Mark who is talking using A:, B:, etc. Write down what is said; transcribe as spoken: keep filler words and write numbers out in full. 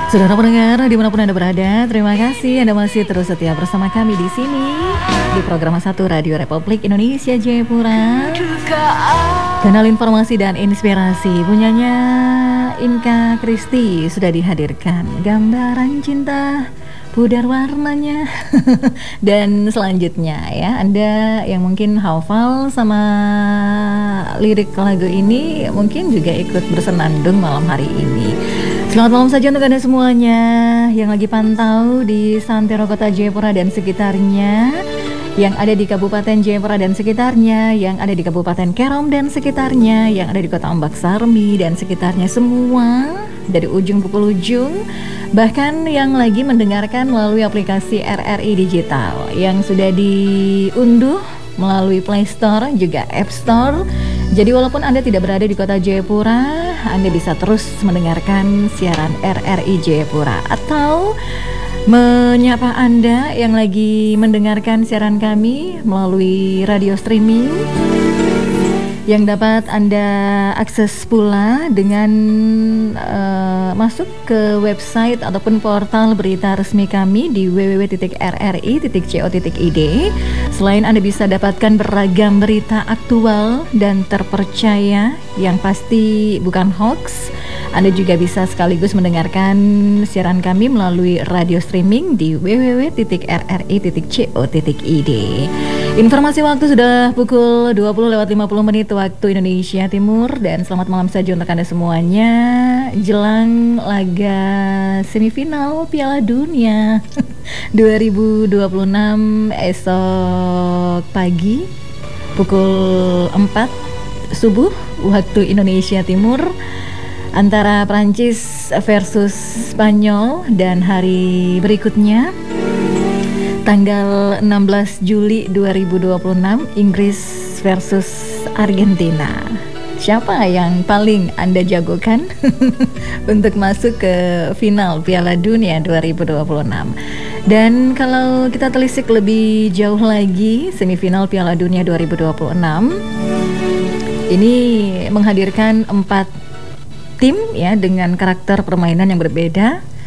A: Saudara pendengar dimanapun Anda berada, terima kasih Anda masih terus setia bersama kami di sini di program satu Radio Republik Indonesia Jayapura. Kanal informasi dan inspirasi punyanya Inka Kristi sudah dihadirkan. Gambaran cinta, pudar warnanya. Dan selanjutnya ya, Anda yang mungkin hafal sama lirik lagu ini mungkin juga ikut bersenandung malam hari ini. Selamat malam saja untuk Anda semuanya yang lagi pantau di Santero Kota Jayapura dan sekitarnya, yang ada di Kabupaten Jayapura dan sekitarnya, yang ada di Kabupaten Kerom dan sekitarnya, yang ada di Kota Ombak Sarmi dan sekitarnya semua, dari ujung pukul ujung. Bahkan yang lagi mendengarkan melalui aplikasi R R I Digital yang sudah diunduh melalui Play Store juga App Store. Jadi walaupun Anda tidak berada di Kota Jayapura, Anda bisa terus mendengarkan siaran R R I Jayapura, atau menyapa Anda yang lagi mendengarkan siaran kami melalui radio streaming yang dapat Anda akses pula dengan uh, masuk ke website ataupun portal berita resmi kami di w w w titik r r i titik co titik i d. Selain Anda bisa dapatkan beragam berita aktual dan terpercaya yang pasti bukan hoax, Anda juga bisa sekaligus mendengarkan siaran kami melalui radio streaming di w w w titik r r i titik co titik i d. Informasi waktu sudah pukul dua puluh lewat lima puluh menit waktu Indonesia Timur, dan selamat malam saja untuk Anda semuanya jelang laga semifinal Piala Dunia dua ribu dua puluh enam esok pagi pukul empat subuh waktu Indonesia Timur antara Prancis versus Spanyol, dan hari berikutnya tanggal enam belas Juli dua ribu dua puluh enam Inggris versus Argentina. Siapa yang paling Anda jagokan untuk masuk ke final Piala Dunia dua ribu dua puluh enam? Dan kalau kita telisik lebih jauh lagi, semifinal Piala Dunia dua ribu dua puluh enam ini menghadirkan empat tim ya dengan karakter permainan yang berbeda.